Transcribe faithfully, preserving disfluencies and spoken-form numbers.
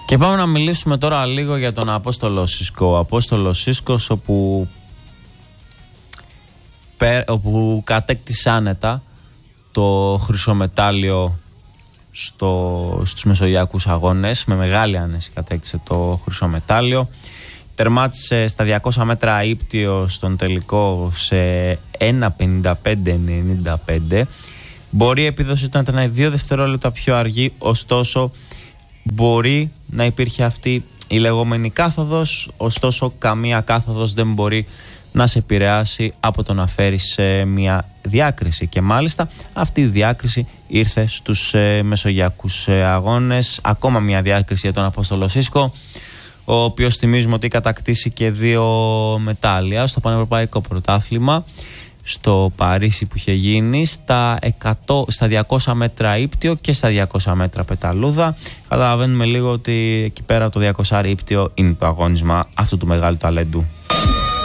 Και πάμε να μιλήσουμε τώρα λίγο για τον Απόστολο Σίσκο. Ο Απόστολος Σίσκος, όπου, όπου κατέκτησε άνετα το χρυσομετάλλιο στο, στους Μεσογειακούς Αγώνες. Με μεγάλη άνεση κατέκτησε το χρυσομετάλλιο. Τερμάτισε στα διακόσια μέτρα ύπτιο στον τελικό σε ένα πενήντα πέντε ενενήντα πέντε. Μπορεί η επίδοση του να ήταν δύο δευτερόλεπτα πιο αργή, ωστόσο μπορεί να υπήρχε αυτή η λεγόμενη κάθοδος, ωστόσο καμία κάθοδος δεν μπορεί να σε επηρεάσει από το να φέρεις μια διάκριση. Και μάλιστα αυτή η διάκριση ήρθε στους ε, Μεσογειακούς ε, Αγώνες. Ακόμα μια διάκριση για τον Απόστολο Σίσκο, ο οποίος θυμίζουμε ότι κατακτήσει και δύο μετάλλια στο Πανευρωπαϊκό Πρωτάθλημα στο Παρίσι που είχε γίνει, στα, εκατό, στα διακόσια μέτρα ύπτιο και στα διακόσια μέτρα πεταλούδα. Καταλαβαίνουμε λίγο ότι εκεί πέρα το διακόσια ύπτιο είναι το αγώνισμα αυτού του μεγάλου ταλέντου.